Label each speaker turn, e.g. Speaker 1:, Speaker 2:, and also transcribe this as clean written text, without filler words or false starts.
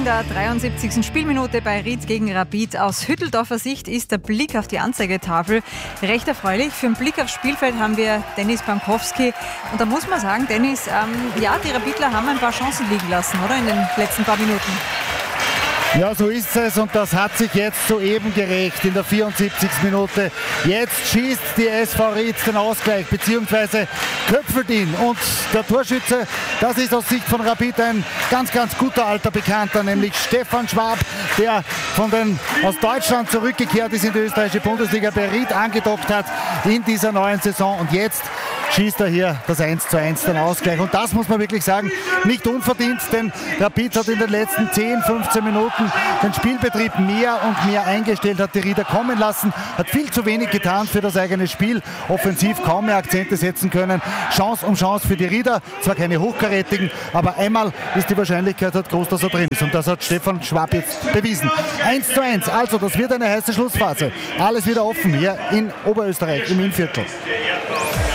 Speaker 1: der 73. Spielminute bei Ried gegen Rapid. Aus Hütteldorfer Sicht ist der Blick auf die Anzeigetafel recht erfreulich. Für den Blick aufs Spielfeld haben wir Dennis Bankowski. Und da muss man sagen, Dennis, die Rapidler haben ein paar Chancen liegen lassen, oder? In den letzten paar Minuten.
Speaker 2: Ja, so ist es und das hat sich jetzt soeben gerecht in der 74. Minute. Jetzt schießt die SV Ried den Ausgleich bzw. köpfelt ihn und der Torschütze, das ist aus Sicht von Rapid ein ganz, ganz guter alter Bekannter, nämlich Stefan Schwab, der aus Deutschland zurückgekehrt ist in die österreichische Bundesliga, bei Ried angedockt hat in dieser neuen Saison und jetzt schießt er hier das 1:1, den Ausgleich. Und das muss man wirklich sagen, nicht unverdient, denn Rapid hat in den letzten 10, 15 Minuten den Spielbetrieb mehr und mehr eingestellt, hat die Rieder kommen lassen, hat viel zu wenig getan für das eigene Spiel, offensiv kaum mehr Akzente setzen können. Chance um Chance für die Rieder, zwar keine hochkarätigen, aber einmal ist die Wahrscheinlichkeit halt groß, dass er drin ist. Und das hat Stefan Schwab jetzt bewiesen. 1:1, also das wird eine heiße Schlussphase. Alles wieder offen hier in Oberösterreich, im Innviertel.